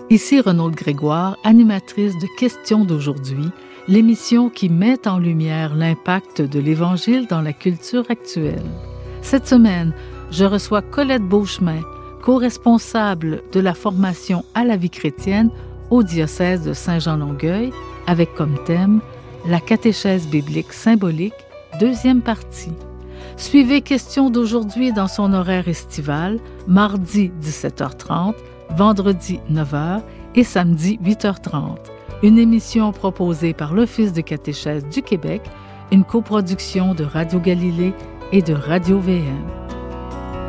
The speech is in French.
Ici Renaud Grégoire, animatrice de Questions d'aujourd'hui, l'émission qui met en lumière l'impact de l'Évangile dans la culture actuelle. Cette semaine, je reçois Colette Beauchemin, co-responsable de la formation à la vie chrétienne au diocèse de Saint-Jean-Longueuil, avec comme thème la catéchèse biblique symbolique, deuxième partie. Suivez Questions d'aujourd'hui dans son horaire estival, mardi 17h30, vendredi 9h et samedi 8h30. Une émission proposée par l'Office de catéchèse du Québec, une coproduction de Radio Galilée et de Radio VM.